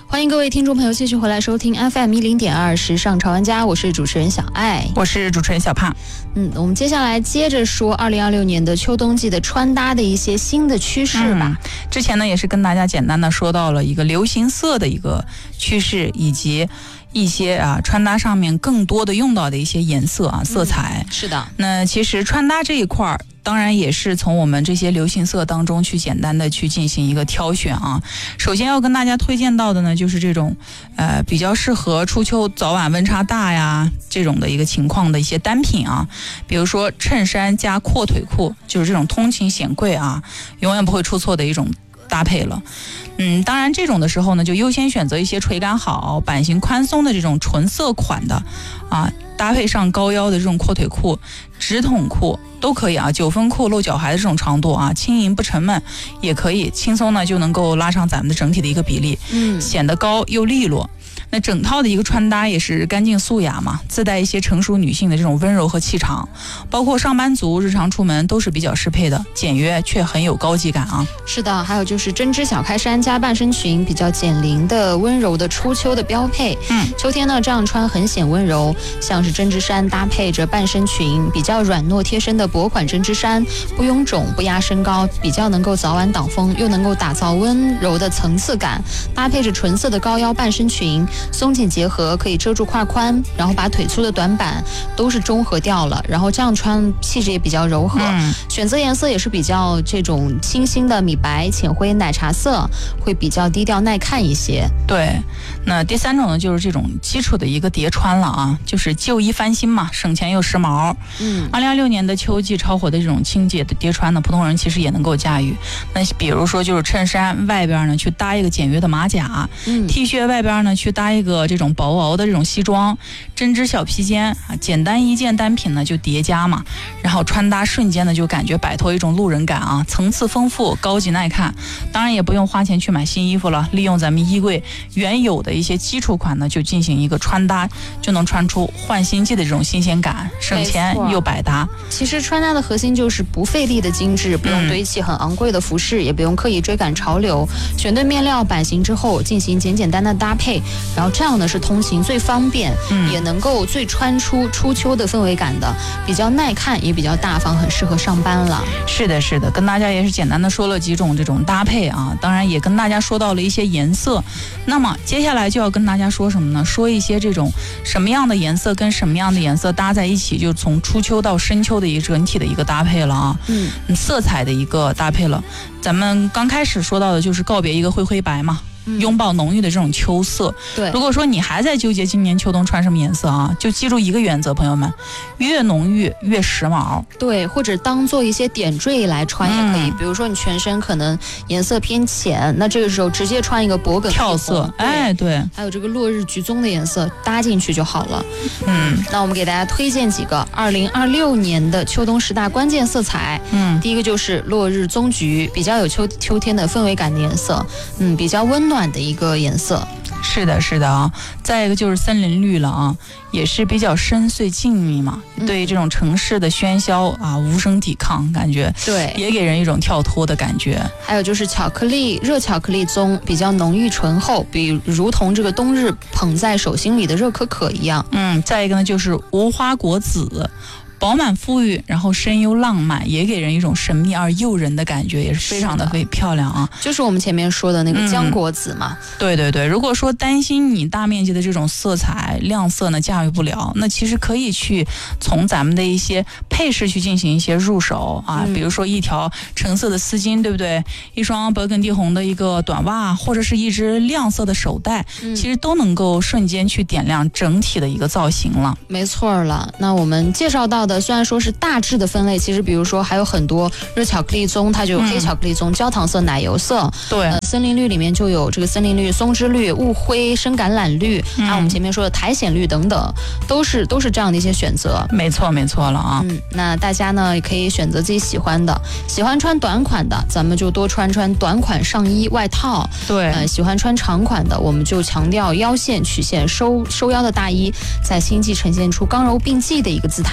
欢迎各位听众朋友继续回来收听 FM10.2时尚潮玩家，我是主持人小爱， 我是主持人小胖。 我们接下来接着说2026年的秋冬季的穿搭的一些新的趋势吧。 之前呢也是跟大家简单的说到了一个流行色的一个趋势，以及一些穿搭上面更多的用到的一些颜色色彩。 是的。 那其实穿搭这一块当然也是从我们这些流行色当中去简单的去进行一个挑选啊。首先要跟大家推荐到的呢，就是这种比较适合初秋早晚温差大呀这种的一个情况的一些单品啊。比如说衬衫加阔腿裤，就是这种通勤显贵啊，永远不会出错的一种搭配了。当然这种的时候呢，就优先选择一些垂感好、版型宽松的这种纯色款的搭配上高腰的这种阔腿裤、直筒裤都可以9分裤露脚踝的这种长度轻盈不沉闷，也可以轻松呢就能够拉长咱们的整体的一个比例，显得高又利落。那整套的一个穿搭也是干净素雅嘛，自带一些成熟女性的这种温柔和气场，包括上班族日常出门都是比较适配的，简约却很有高级感啊。 是的，还有就是针织小开衫加半身裙，比较减龄的温柔的初秋的标配。秋天呢这样穿很显温柔，像是针织衫搭配着半身裙，比较软糯贴身的薄款针织衫，不臃肿不压身高，比较能够早晚挡风，又能够打造温柔的层次感，搭配着纯色的高腰半身裙，松紧结合，可以遮住胯宽，然后把腿粗的短板都是中和掉了，然后这样穿气质也比较柔和。选择颜色也是比较这种清新的米白、浅灰、奶茶色，会比较低调耐看一些。 对，那第三种呢就是这种基础的一个叠穿了就是旧衣翻新嘛，省钱又时髦。2026年的秋季超火的这种轻捷的叠穿呢，普通人其实也能够驾驭。那比如说就是衬衫外边呢去搭一个简约的马甲，T 恤外边呢去搭一个这种薄袄的这种西装，针织小披肩简单一件单品呢就叠加嘛，然后穿搭瞬间呢就感觉摆脱一种路人感层次丰富，高级耐看。当然也不用花钱去买新衣服了，利用咱们衣柜原有的一些基础款呢，就进行一个穿搭，就能穿出换新季的这种新鲜感，省钱又百搭。 其实穿搭的核心就是不费力的精致，不用堆砌很昂贵的服饰，也不用刻意追赶潮流，选对面料版型之后进行简简单单的搭配，然后这样呢是通勤最方便，也能够最穿出初秋的氛围感的，比较耐看也比较大方，很适合上班了。 是的是的，跟大家也是简单的说了几种这种搭配当然也跟大家说到了一些颜色。那么接下来就要跟大家说什么呢？说一些这种什么样的颜色跟什么样的颜色搭在一起，就从初秋到深秋的一个整体的一个搭配了色彩的一个搭配了。咱们刚开始说到的就是告别一个灰灰白嘛，拥抱浓郁的这种秋色。 对， 如果说你还在纠结今年秋冬穿什么颜色就记住一个原则，朋友们，越浓郁越时髦。 对，或者当做一些点缀来穿也可以，比如说你全身可能颜色偏浅，那这个时候直接穿一个薄梗跳色，对， 还有这个落日橘棕的颜色搭进去就好了。那我们给大家推荐几个2026年的秋冬10大关键色彩。第一个就是落日棕橘，比较有秋天的氛围感的颜色，比较温暖的一个颜色。 是的是的再一个就是森林绿了也是比较深邃静谧嘛，对这种城市的喧嚣无声抵抗，感觉对， 也给人一种跳脱的感觉。 还有就是热巧克力棕，比较浓郁醇厚，如同这个冬日捧在手心里的热可可一样。 再一个呢就是无花果紫，饱满富裕，然后深幽浪漫，也给人一种神秘而诱人的感觉，也是非常的漂亮就是我们前面说的那个浆果紫嘛。 对对对，如果说担心你大面积的这种色彩亮色呢驾驭不了，那其实可以去从咱们的一些配饰去进行一些入手比如说一条橙色的丝巾，对不对？一双勃艮第红的一个短袜，或者是一只亮色的手袋，其实都能够瞬间去点亮整体的一个造型了。 没错了，那我们介绍到的虽然说是大致的分类，其实比如说还有很多热巧克力棕，它就有黑巧克力棕、焦糖色、奶油色。 对， 森林绿里面就有这个森林绿、松枝绿、雾灰、深橄榄绿，还有我们前面说的苔藓绿等等，都是这样的一些选择。 没错了那大家呢也可以选择自己喜欢的，喜欢穿短款的，咱们就多穿短款上衣外套。 对， 喜欢穿长款的，我们就强调腰线曲线收腰的大衣，在新季呈现出刚柔并济的一个姿态。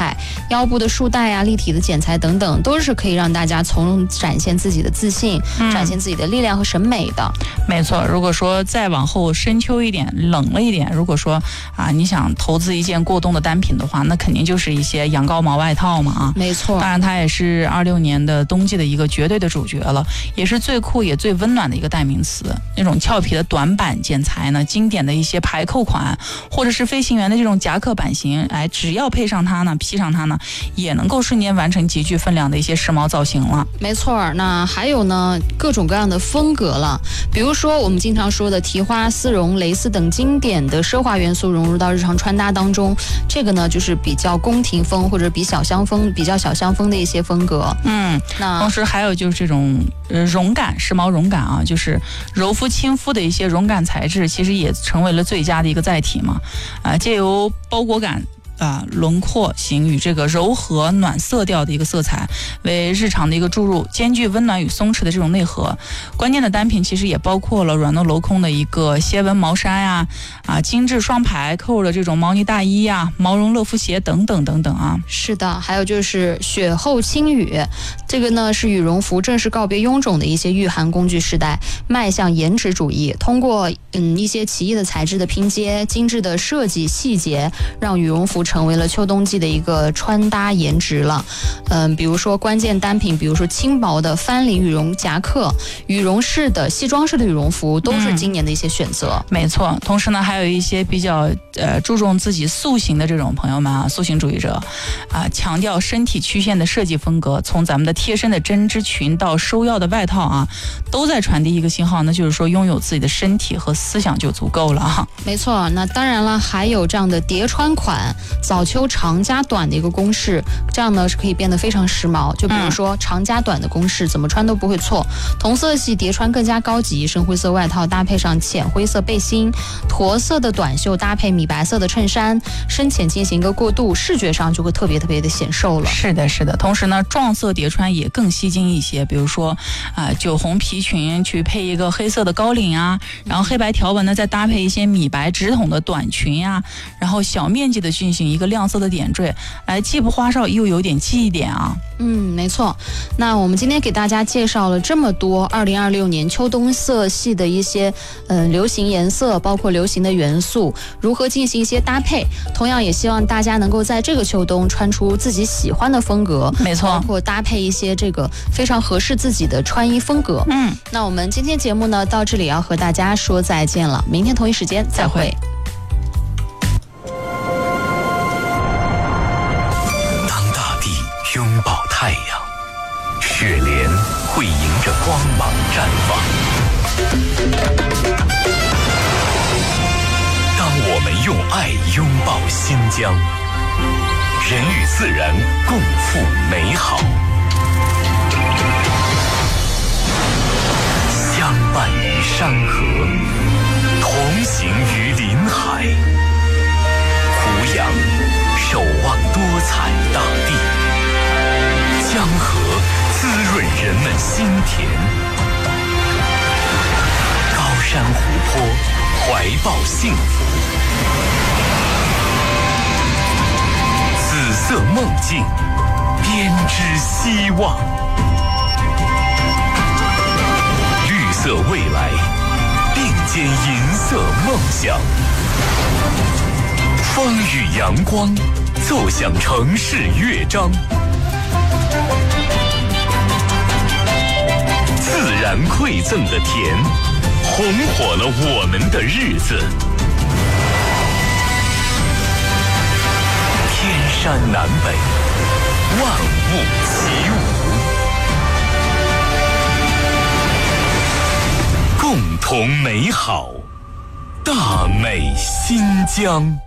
腰部的束带啊、立体的剪裁等等，都是可以让大家从容展现自己的自信，展现自己的力量和审美的。 没错，如果说再往后深秋一点、冷了一点，如果说你想投资一件过冬的单品的话，那肯定就是一些羊羔毛外套嘛啊。 没错， 当然它也是26年的冬季的一个绝对的主角了，也是最酷也最温暖的一个代名词。那种俏皮的短版剪裁呢，经典的一些排扣款，或者是飞行员的这种夹克版型，只要配上它呢，披上它呢，也能够瞬间完成极具分量的一些时髦造型了。 没错，那还有呢，各种各样的风格了，比如说我们经常说的提花、丝绒、蕾丝等经典的奢华元素融入到日常穿搭当中，这个呢就是比较宫廷风或者比较小香风的一些风格。那同时还有就是这种绒感、时髦绒感啊，就是柔肤亲肤的一些绒感材质，其实也成为了最佳的一个载体嘛。借由包裹感轮廓型与这个柔和暖色调的一个色彩为日常的一个注入，兼具温暖与松弛的这种内核。关键的单品其实也包括了软糯镂空的一个斜纹毛衫呀，精致双排扣的这种毛呢大衣呀，毛绒乐福鞋等等等等啊。 是的，还有就是雪后轻羽，这个呢是羽绒服正式告别臃肿的一些御寒工具时代，迈向颜值主义，通过一些奇异的材质的拼接、精致的设计细节，让羽绒服成为了秋冬季的一个穿搭颜值了。比如说关键单品，比如说轻薄的翻领羽绒夹克、羽绒式的西装式的羽绒服，都是今年的一些选择。 没错，同时呢，还有一些比较注重自己塑形的这种朋友们塑形主义者强调身体曲线的设计风格，从咱们的贴身的针织裙到收腰的外套都在传递一个信号，那就是说拥有自己的身体和思想就足够了没错，那当然了，还有这样的叠穿款，早秋长加短的一个公式，这样呢是可以变得非常时髦。就比如说长加短的公式，怎么穿都不会错。同色系叠穿更加高级，深灰色外套搭配上浅灰色背心，驼色的短袖搭配米白色的衬衫，深浅进行一个过渡，视觉上就会特别的显瘦了。 是的，是的。同时呢，撞色叠穿也更吸睛一些，比如说酒红皮裙去配一个黑色的高领然后黑白条纹呢再搭配一些米白直筒的短裙然后小面积的进行一个亮色的点缀，既不花哨又有点记忆点没错。那我们今天给大家介绍了这么多2026年秋冬色系的一些流行颜色，包括流行的元素，如何进行一些搭配。同样也希望大家能够在这个秋冬穿出自己喜欢的风格， 没错， 包括搭配一些这个非常合适自己的穿衣风格。那我们今天节目呢到这里要和大家说再见了，明天同一时间再会。 拥抱太阳，雪莲会迎着光芒绽放。当我们用爱拥抱新疆，人与自然共赴美好，相伴于山河，同行于林海，胡杨守望多彩大地，江河滋润人们心田，高山湖泊怀抱幸福，紫色梦境编织希望，绿色未来并肩银色梦想，风与阳光奏响城市乐章，自然馈赠的甜，红火了我们的日子。天山南北，万物齐舞，共同美好，大美新疆。